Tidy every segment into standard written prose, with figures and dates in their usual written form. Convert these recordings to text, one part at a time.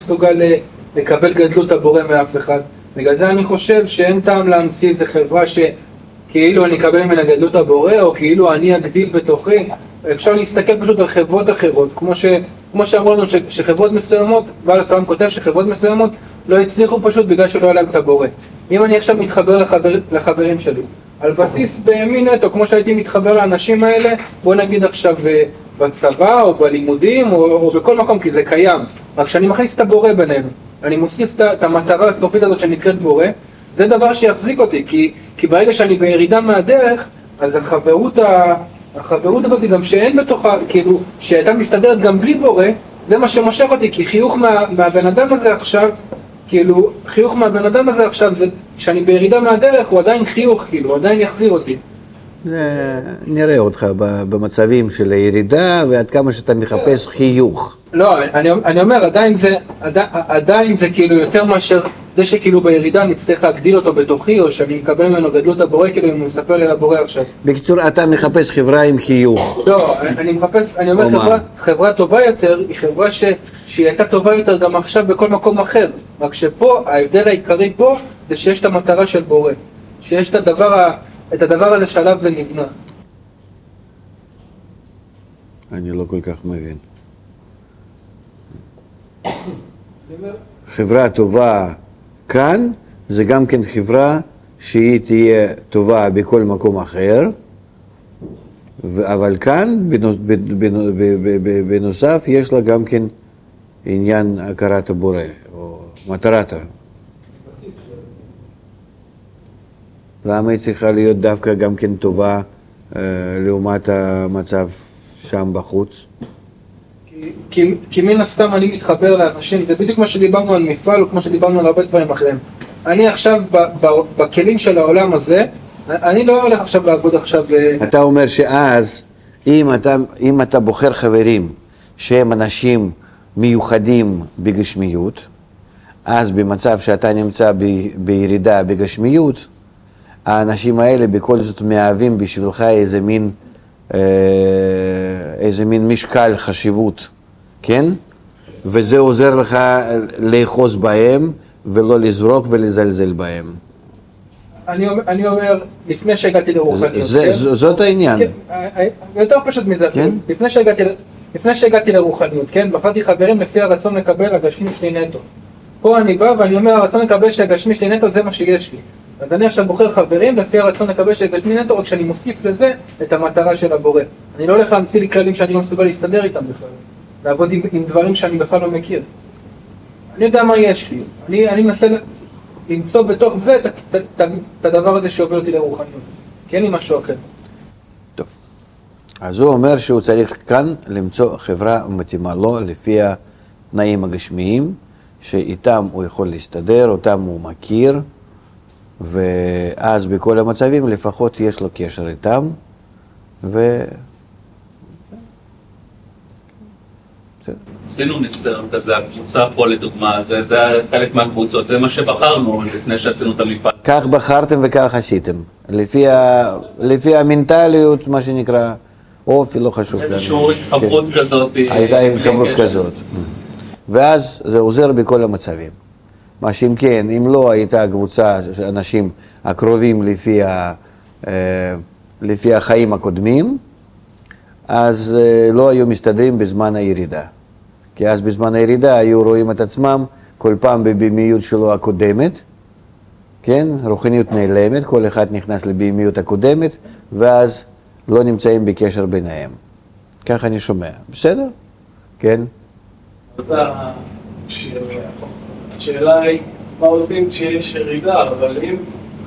מסוגל לקבל גדלות הבורא מאף אחד. בגלל זה אני חושב שאין טעם להמציא איזה חברה שכאילו אני אקבל ממנה גדלות הבורא, או כאילו אני אגדיל בתוכי. אפשר להסתכל פשוט על חברות אחרות, כמו שאמרו לנו שחברות מסוימות, בעל הסולם כותב שחברות מסוימות לא הצליחו פשוט בגלל שלא היה להם את הבורא. אם אני עכשיו מתחבר לחברים שלי, על בסיס בימין נטו, כמו שהייתי מתחבר לאנשים האלה, בוא נגיד עכשיו בצבא או בלימודים או בכל מקום, כי זה קיים. רק שאני מכניס את הבורא בינינו, אני מוסיף את המטרה הסופית הזאת שנקראת בורא, זה דבר שיחזיק אותי, כי ברגע שאני בירידה מהדרך, אז החברות הזאת גם שאין בתוכה, כאילו, שהייתה מסתדרת גם בלי בורא, זה מה שמושך אותי, כי חיוך מהבן אדם הזה עכשיו, כאילו, חיוך מהבן אדם הזה עכשיו, כשאני בירידה מהדרך, הוא עדיין חיוך, כאילו, הוא עדיין יחזיר אותי. נראה אותך במצבים של הירידה, ועד כמה שאתה מחפש חיוך. לא, אני אומר, עדיין זה כאילו יותר מאשר זה שכאילו בירידה אני צריך להגדיל אותו בתוכי, או שאני מקבל ממנו גדלות הבורא, כאילו אם הוא מספר לי על הבורא עכשיו. בקיצור, אתה מחפש חברה עם חיוך. לא, אני אומר חברה טובה יותר, היא חברה שהיא הייתה טובה יותר גם עכשיו בכל מקום אחר. רק שפה, ההבדל העיקרי פה, זה שיש את המטרה של בורא. שיש את הדבר הזה שעליו זה נבנה. אני לא כל כך מבין. חברה טובה כאן, זה גם כן חברה שהיא תהיה טובה בכל מקום אחר, אבל כאן בנוסף יש לה גם כן עניין הכרת הבורא, או מטרת. למה היא צריכה להיות דווקא גם כן טובה לעומת המצב שם בחוץ? כי מן הסתם אני מתחבר לאנשים, זה בדיוק מה שדיברנו על מפעל, או כמו שדיברנו על הרבה דברים אחרים. אני עכשיו בכלים של העולם הזה, אני לא הולך עכשיו לעבוד עכשיו... אתה אומר שאז, אם אתה בוחר חברים שהם אנשים מיוחדים בגשמיות, אז במצב שאתה נמצא בירידה בגשמיות, האנשים האלה בכל זאת מהווים בשבילך איזה מין משקל חשיבות, כן? וזה עוזר לך לאחוז בהם ולא לזרוק ולזלזל בהם. אני אומר, לפני שהגעתי לרוחניות, זאת העניין. יותר פשוט מזה, לפני שהגעתי לרוחניות, כן? בחרתי חברים לפי הרצון לקבל הגשמי שלי נטו. פה אני בא ואני אומר, הרצון לקבל שהגשמי שלי נטו זה מה שיש לי. אז אני עכשיו בוחר חברים לפי הרצון לקבל שהגשמי נטו, רק שאני מוסיף לזה את המטרה של הבורא. אני לא הולך להמציא לי כללים שאני לא מסוגל להסתדר איתם בכלל. לעבוד עם דברים שאני בכלל לא מכיר. אני יודע מה יש לי. אני מנסה למצוא בתוך זה את הדבר הזה שיוביל אותי לרוחניות. כי אין לי משהו אחר. טוב. אז הוא אומר שהוא צריך כאן למצוא חברה מתאימה לו לפי התנאים הגשמיים, שאיתם הוא יכול להסתדר, אותם הוא מכיר, ואז בכל המצבים לפחות יש לו קשר איתם, עשינו ניסיון כזה, הקבוצה פה לדוגמה, זה חלק מהקבוצות, זה מה שבחרנו לפני שעשינו את המפעל. כך בחרתם וכך עשיתם, לפי המנטליות, מה שנקרא, אופי, לא חשוב. איזושהי התחברות כזאת. הייתה התחברות כזאת. ואז זה עוזר בכל המצבים. מה שאם כן, אם לא הייתה קבוצה של אנשים הקרובים לפי החיים הקודמים, אז לא היו מסתדרים בזמן הירידה. כי אז בזמן הירידה היו רואים את עצמם כל פעם בבימיות שלו הקודמת, כן? רוחניות נעלמת, כל אחד נכנס לבימיות הקודמת, ואז לא נמצאים בקשר ביניהם. כך אני שומע. בסדר? כן? השאלה היא, מה עושים כשיש ירידה, אבל אם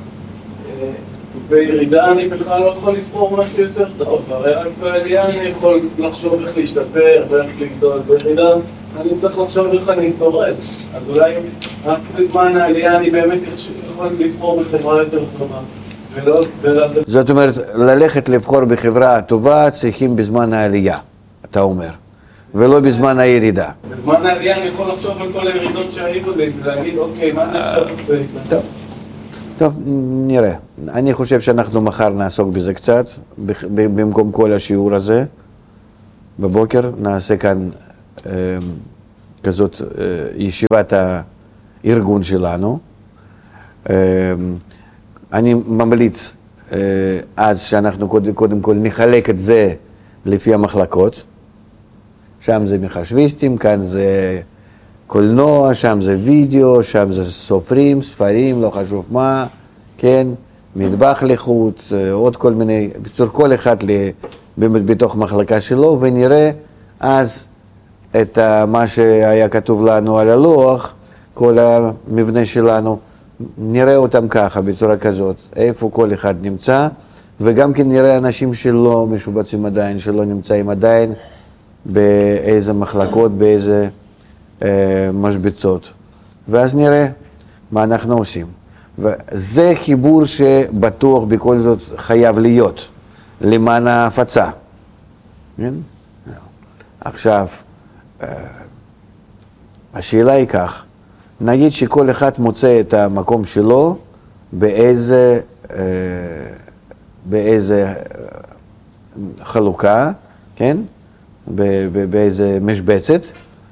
בירידה אני בכלל לא יכול לבחור משהו יותר טוב, הרי רק בעלייה אני יכול לחשוב איך להשתפר ואיך לגדול, בירידה אני צריך לחשוב איך אני שורד, אז אולי רק בזמן העלייה אני באמת יכול לבחור בחברה יותר טובה. זאת אומרת, ללכת לבחור בחברה טובה צריכים בזמן העלייה, אתה אומר. ולא בזמן הירידה. בזמן העלייה אני יכול לחשוב על כל הירידות שהיו לי ולהגיד, אוקיי, מה אני עכשיו עושה איתה? טוב, נראה. אני חושב שאנחנו מחר נעסוק בזה קצת, במקום כל השיעור הזה. בבוקר נעשה כאן כזאת ישיבת הארגון שלנו. אני ממליץ אז שאנחנו קודם כל נחלק את זה לפי המחלקות. שם זה מחשביסטים, כאן זה קולנוע, שם זה וידאו, שם זה סופרים, ספרים, לא חשוב מה, כן, מטבח לחוץ, עוד כל מיני, בצור כל אחד בתוך מחלקה שלו, ונראה אז את מה שהיה כתוב לנו על הלוח, כל המבנה שלנו, נראה אותם ככה, בצורה כזאת, איפה כל אחד נמצא, וגם כן נראה אנשים שלא משובצים עדיין, שלא נמצאים עדיין, באיזה מחלקות, באיזה משבצות. ואז נראה מה אנחנו עושים. וזה חיבור שבטוח בכל זאת חייב להיות, למען ההפצה. כן? עכשיו, השאלה היא כך, נגיד שכל אחד מוצא את המקום שלו באיזה חלוקה, כן? באיזה משבצת,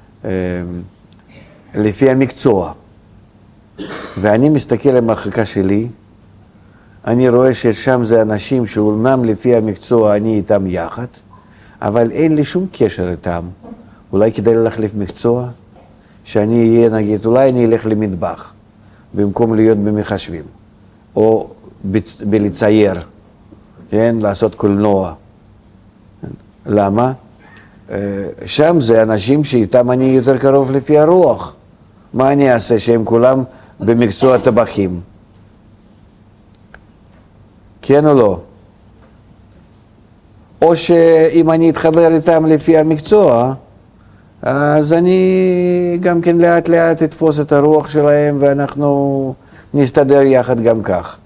לפי המקצוע. ואני מסתכל על המחלקה שלי, אני רואה ששם זה אנשים שאומנם לפי המקצוע אני איתם יחד, אבל אין לי שום קשר איתם. אולי כדאי להחליף מקצוע? שאני אהיה, נגיד, אולי אני אלך למטבח, במקום להיות במחשבים, או בלצייר, כן? לעשות קולנוע. למה? שם זה אנשים שאיתם אני יותר קרוב לפי הרוח. מה אני אעשה שהם כולם במקצוע טבחים? כן או לא? או שאם אני אתחבר איתם לפי המקצוע, אז אני גם כן לאט לאט אתפוס את הרוח שלהם ואנחנו נסתדר יחד גם כך.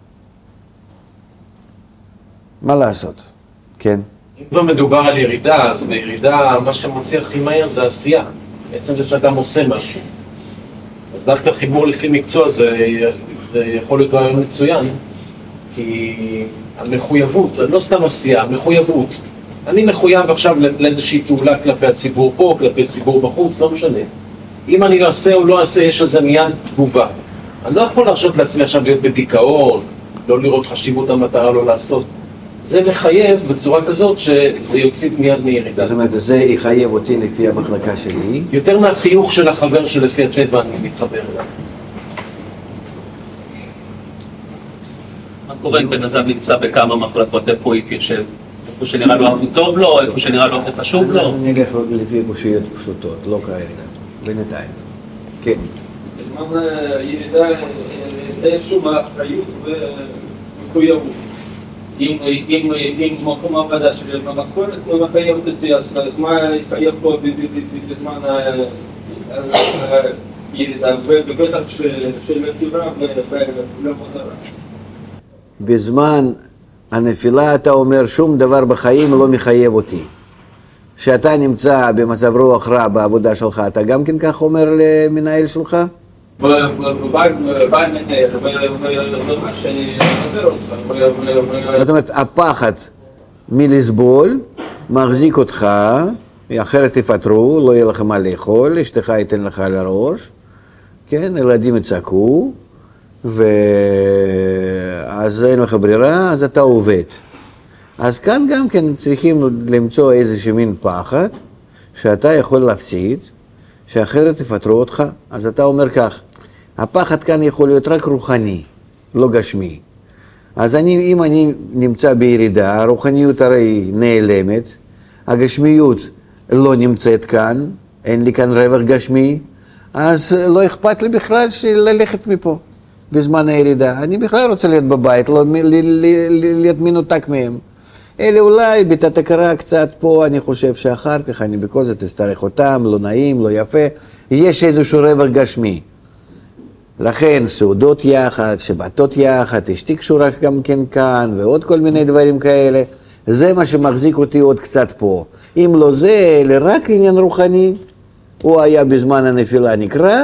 מה לעשות? כן. אם כבר מדובר על ירידה, אז בירידה מה שמוציא הכי מהר זה עשייה. בעצם זה שאדם עושה משהו. אז דווקא חיבור לפי מקצוע זה יכול להיות רעיון מצוין, כי המחויבות, לא סתם עשייה, המחויבות. אני מחויב עכשיו לאיזושהי פעולה כלפי הציבור פה, כלפי ציבור בחוץ, לא משנה. אם אני לא אעשה או לא אעשה, יש על זה מיד תגובה. אני לא יכול להרשות לעצמי עכשיו להיות בדיכאון, לא לראות חשיבות המטרה, לא לעשות. זה מחייב בצורה כזאת שזה יוציא מיד מירידה. זאת אומרת, זה יחייב אותי לפי המחלקה שלי. יותר מהחיוך של החבר שלפי הטבע אני מתחבר אליו. מה קורה אם בן אדם נמצא בכמה מחלקות, איפה הוא יתיישב? איפה שנראה לו הכי טוב לו, איפה שנראה לו הכי חשוב לו? אני אלך לפי קושיות פשוטות, לא כאלה, בינתיים. כן. בזמן ירידה אין שום אחריות ומחויבות. אם מקום העבודה שלי במשכורת לא מחייבת אותי, אז מה יחייב פה בזמן הירידה, ובטח של החברה ולמטרה. בזמן הנפילה אתה אומר שום דבר בחיים לא מחייב אותי. שאתה נמצא במצב רוח רע בעבודה שלך, אתה גם כן כך אומר למנהל שלך? זאת אומרת, הפחד מלסבול מחזיק אותך, אחרת תפטרו, לא יהיה לך מה לאכול, אשתך ייתן לך על הראש, כן, ילדים יצעקו, ואז אין לך ברירה, אז אתה עובד. אז כאן גם כן צריכים למצוא איזשהו מין פחד, שאתה יכול להפסיד, שאחרת תפטרו אותך. אז אתה אומר כך, הפחד כאן יכול להיות רק רוחני, לא גשמי. אז אם אני נמצא בירידה, הרוחניות הרי נעלמת, הגשמיות לא נמצאת כאן, אין לי כאן רווח גשמי, אז לא אכפת לי בכלל ללכת מפה בזמן הירידה. אני בכלל רוצה להיות בבית, לא להיות מנותק מהם. אלה אולי בתת הכרה קצת פה, אני חושב שאחר כך אני בכל זאת אצטרך אותם, לא נעים, לא יפה. יש איזשהו רווח גשמי. לכן סעודות יחד, שבתות יחד, אשתי קשורה גם כן כאן, ועוד כל מיני דברים כאלה. זה מה שמחזיק אותי עוד קצת פה. אם לא זה, אלא רק עניין רוחני, הוא היה בזמן הנפילה נקרא,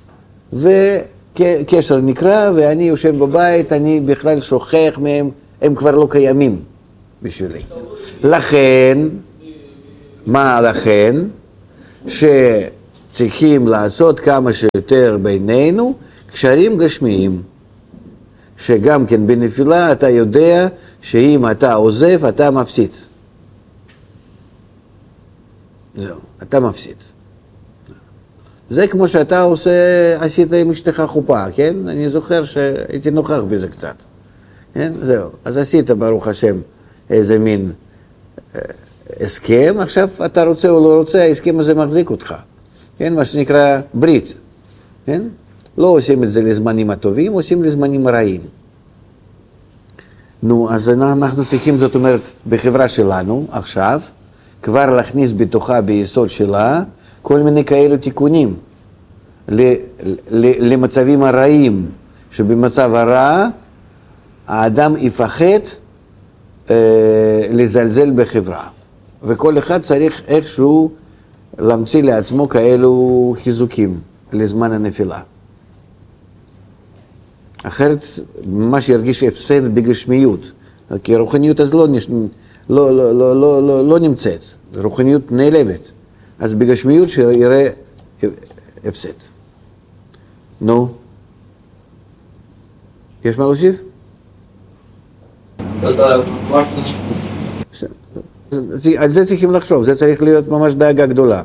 וקשר נקרא, ואני יושב בבית, אני בכלל שוכח מהם, הם כבר לא קיימים בשבילי. לכן, מה לכן? צריכים לעשות כמה שיותר בינינו קשרים גשמיים, שגם כן בנפילה אתה יודע שאם אתה עוזב אתה מפסיד. זהו, אתה מפסיד. זה כמו שאתה עשית עם אשתך חופה, כן? אני זוכר שהייתי נוכח בזה קצת. כן? זהו, אז עשית ברוך השם איזה מין הסכם, עכשיו אתה רוצה או לא רוצה, ההסכם הזה מחזיק אותך. כן? מה שנקרא ברית. כן? לא עושים את זה לזמנים הטובים, עושים לזמנים הרעים. נו, אז אנחנו צריכים, זאת אומרת, בחברה שלנו עכשיו, כבר להכניס בתוכה ביסוד שלה כל מיני כאלו תיקונים למצבים הרעים, שבמצב הרע האדם יפחד לזלזל בחברה, וכל אחד צריך איכשהו להמציא לעצמו כאלו חיזוקים לזמן הנפילה. אחרת ממש ירגיש הפסד בגשמיות, כי הרוחניות אז לא נמצאת, רוחניות נעלמת, אז בגשמיות שיראה הפסד. נו, יש מה להוסיף? על זה צריכים לחשוב, זה צריך להיות ממש דאגה גדולה.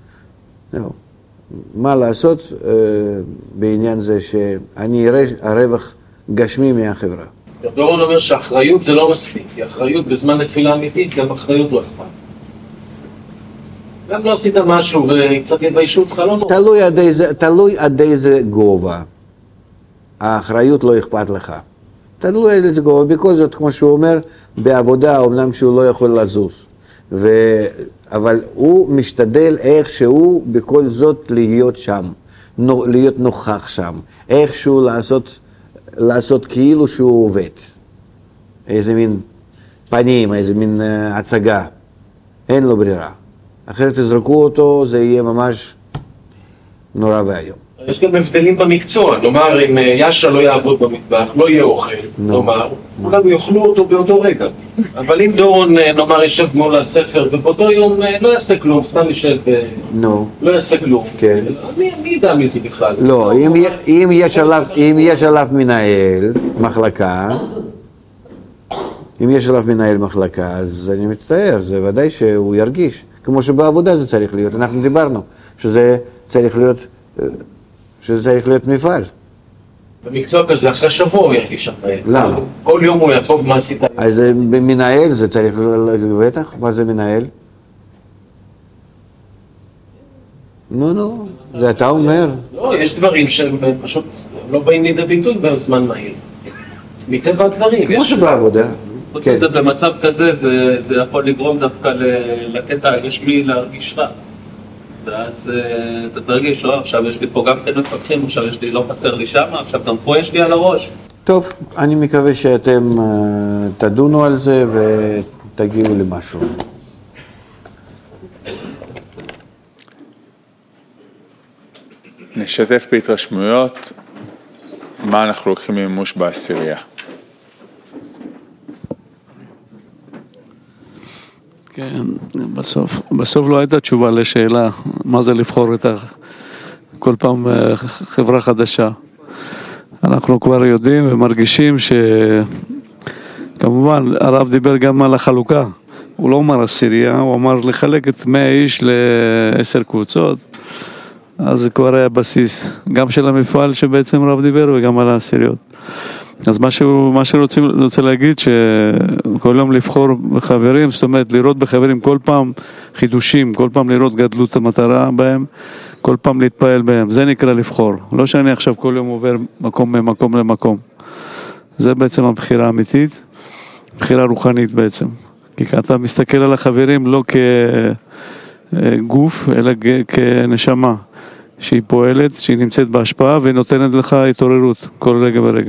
מה לעשות בעניין זה שאני אראה הרווח גשמי מהחברה. דורון אומר שהאחריות זה לא מספיק, כי האחריות בזמן נפילה אמיתית, גם האחריות לא אכפת. גם לא עשית משהו וקצת יביישו אותך, לא נורא. תלוי עד איזה גובה. האחריות לא אכפת לך. תלוי עד איזה גובה. בכל זאת, כמו שהוא אומר, בעבודה, אומנם שהוא לא יכול לזוז. אבל הוא משתדל איכשהו בכל זאת להיות שם, להיות נוכח שם. איכשהו לעשות כאילו שהוא עובד. איזה מין פנים, איזה מין הצגה. אין לו ברירה. אחרת תזרקו אותו, זה יהיה ממש נורא והיום. יש גם הבדלים במקצוע, נאמר אם יאשה לא יעבוד במטבח, לא יהיה אוכל, נאמר, כולם יאכלו אותו באותו רגע. אבל אם דורון, נאמר, ישב מול הספר, ובאותו יום לא יעשה כלום, סתם ישב, לא יעשה כלום. כן. מי ידע מי זה בכלל? לא, אם יש עליו מנהל מחלקה, אז אני מצטער, זה ודאי שהוא ירגיש. כמו שבעבודה זה צריך להיות, אנחנו דיברנו, שזה צריך להיות מפעל. במקצוע כזה, אחרי שבוע הוא ירגיש אחרי. למה? כל יום הוא יעקוב מה עשית. אז מנהל זה צריך לבטח? מה זה מנהל? נו, זה אתה אומר. לא, יש דברים שהם פשוט לא באים לידי ביטוי בזמן מהיר. מטבע הדברים. כמו שבעבודה. חוץ מזה, במצב כזה, זה יכול לגרום דווקא לקטע הגשמי להרגיש רע. ואז אתה תרגיש, עכשיו יש לי פה גם כן מפקחים, עכשיו יש לי, לא חסר לי שם, עכשיו גם פה יש לי על הראש. טוב, אני מקווה שאתם תדונו על זה ותגיעו למשהו. נשתף בהתרשמויות מה אנחנו לוקחים ממימוש בעשירייה. כן, בסוף לא הייתה תשובה לשאלה מה זה לבחור את כל פעם חברה חדשה. אנחנו כבר יודעים ומרגישים שכמובן הרב דיבר גם על החלוקה, הוא לא אמר עשירייה, הוא אמר לחלק את 100 איש ל10 קבוצות, אז זה כבר היה בסיס גם של המפעל שבעצם הרב דיבר וגם על העשיריות. אז מה שרוצה להגיד שכל יום לבחור בחברים, זאת אומרת לראות בחברים כל פעם חידושים, כל פעם לראות גדלות המטרה בהם, כל פעם להתפעל בהם, זה נקרא לבחור. לא שאני עכשיו כל יום עובר ממקום למקום. זה בעצם הבחירה האמיתית, בחירה רוחנית בעצם. כי אתה מסתכל על החברים לא כגוף, אלא כנשמה, שהיא פועלת, שהיא נמצאת בהשפעה ונותנת לך התעוררות כל רגע ורגע.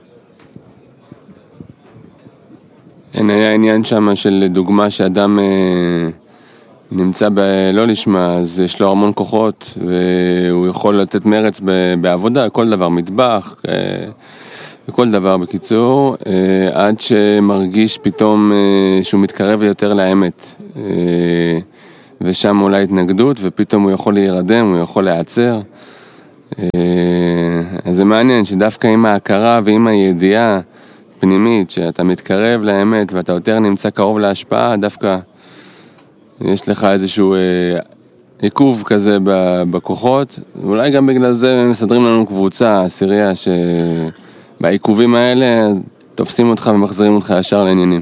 היה עניין שם של דוגמה שאדם נמצא לא לשמה, אז יש לו המון כוחות והוא יכול לתת מרץ בעבודה, כל דבר, מטבח וכל דבר בקיצור, עד שמרגיש פתאום שהוא מתקרב יותר לאמת ושם אולי התנגדות, ופתאום הוא יכול להירדם, הוא יכול להיעצר. אז זה מעניין שדווקא עם ההכרה ועם הידיעה פנימית, שאתה מתקרב לאמת ואתה יותר נמצא קרוב להשפעה, דווקא יש לך איזשהו עיכוב כזה בכוחות, ואולי גם בגלל זה מסדרים לנו קבוצה, עשירייה, שבעיכובים האלה תופסים אותך ומחזירים אותך ישר לעניינים.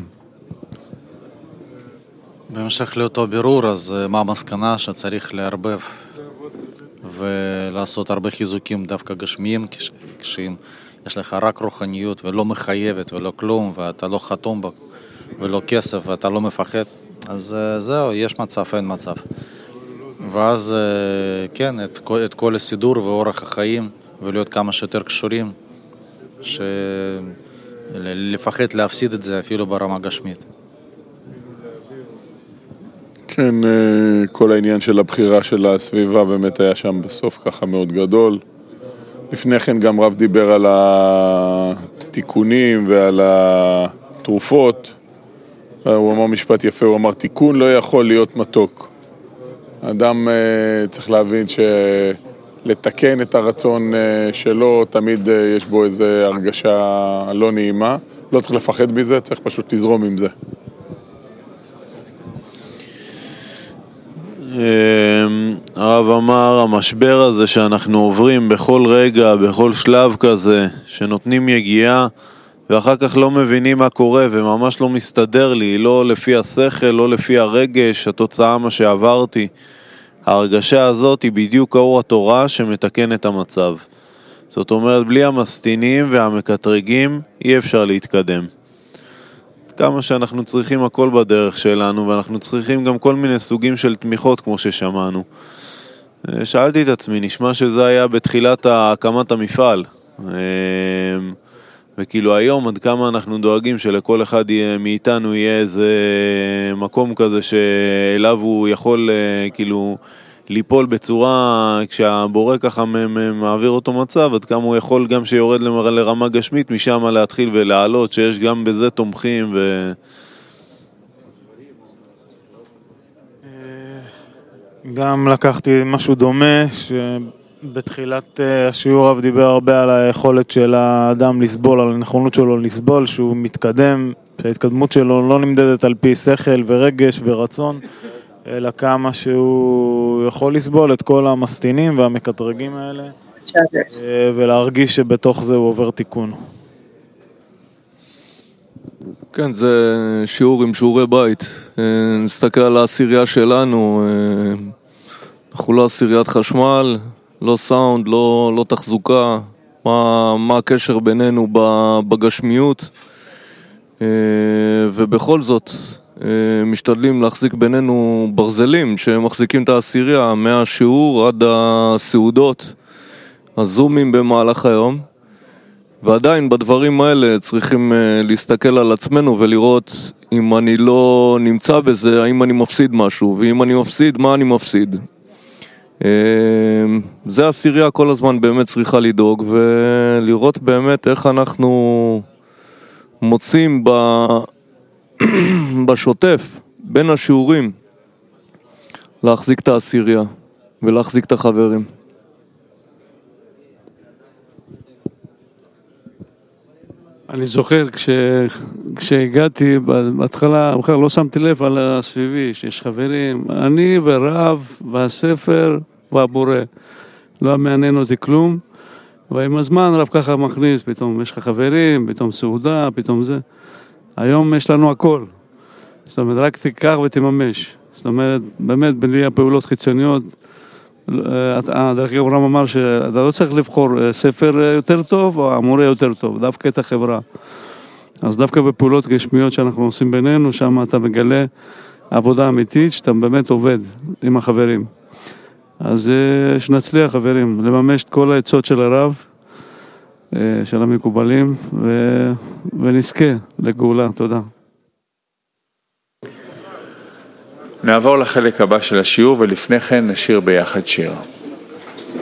בהמשך לאותו בירור, אז מה המסקנה שצריך לערבב ולעשות הרבה חיזוקים דווקא גשמיים, כשאם יש לך רק רוחניות ולא מחייבת ולא כלום, ואתה לא חתום בה ולא כסף ואתה לא מפחד, אז זהו, יש מצב, אין מצב. ואז כן, את כל הסידור ואורח החיים ולהיות כמה שיותר קשורים, לפחד להפסיד את זה אפילו ברמה גשמית. כן, כל העניין של הבחירה של הסביבה באמת היה שם בסוף ככה מאוד גדול. לפני כן גם רב דיבר על התיקונים ועל התרופות. הוא אמר משפט יפה, הוא אמר תיקון לא יכול להיות מתוק. האדם צריך להבין שלתקן את הרצון שלו, תמיד יש בו איזו הרגשה לא נעימה. לא צריך לפחד מזה, צריך פשוט לזרום עם זה. הרב אמר, המשבר הזה שאנחנו עוברים בכל רגע, בכל שלב כזה, שנותנים יגיעה ואחר כך לא מבינים מה קורה וממש לא מסתדר לי, לא לפי השכל, לא לפי הרגש, התוצאה מה שעברתי. ההרגשה הזאת היא בדיוק האור התורה שמתקן את המצב. זאת אומרת, בלי המסתינים והמקטרגים אי אפשר להתקדם. כמה שאנחנו צריכים הכל בדרך שלנו, ואנחנו צריכים גם כל מיני סוגים של תמיכות כמו ששמענו. שאלתי את עצמי, נשמע שזה היה בתחילת הקמת המפעל. וכאילו היום עד כמה אנחנו דואגים שלכל אחד מאיתנו יהיה איזה מקום כזה שאליו הוא יכול כאילו ליפול בצורה, כשהבורא ככה מעביר אותו מצב, עד כמה הוא יכול גם שיורד לרמה גשמית, משם להתחיל ולעלות, שיש גם בזה תומכים גם לקחתי משהו דומה, שבתחילת השיעור רב דיבר הרבה על היכולת של האדם לסבול, על הנכונות שלו לסבול, שהוא מתקדם, שההתקדמות שלו לא נמדדת על פי שכל ורגש ורצון, אלא כמה שהוא יכול לסבול את כל המסתינים והמקטרגים האלה, ולהרגיש שבתוך זה הוא עובר תיקון. כן, זה שיעור עם שיעורי בית. נסתכל על העשירייה שלנו, אנחנו לא עשיריית חשמל, לא סאונד, לא תחזוקה, מה הקשר בינינו בגשמיות, ובכל זאת משתדלים להחזיק בינינו ברזלים שמחזיקים את העשירייה מהשיעור עד הסעודות, הזומים במהלך היום, ועדיין בדברים האלה צריכים להסתכל על עצמנו ולראות אם אני לא נמצא בזה, האם אני מפסיד משהו, ואם אני מפסיד, מה אני מפסיד. זה העשירייה כל הזמן באמת צריכה לדאוג, ולראות באמת איך אנחנו מוצאים בשוטף, בין השיעורים, להחזיק את העשירייה ולהחזיק את החברים. אני זוכר כשהגעתי בהתחלה, בכלל לא שמתי לב על הסביבי, שיש חברים, אני ורב והספר והבורא. לא מעניין אותי כלום, ועם הזמן רב ככה מכניס, פתאום יש לך חברים, פתאום סעודה, פתאום זה. היום יש לנו הכל. זאת אומרת, רק תיקח ותממש. זאת אומרת, באמת, בלי הפעולות חיצוניות, דרך אברהם אמר שאתה לא צריך לבחור ספר יותר טוב או המורה יותר טוב, דווקא את החברה. אז דווקא בפעולות גשמיות שאנחנו עושים בינינו, שם אתה מגלה עבודה אמיתית שאתה באמת עובד עם החברים. אז שנצליח חברים, לממש את כל העצות של הרב, של המקובלים, ונזכה לגאולה. תודה. נעבור לחלק הבא של השיעור, ולפני כן נשיר ביחד שיר.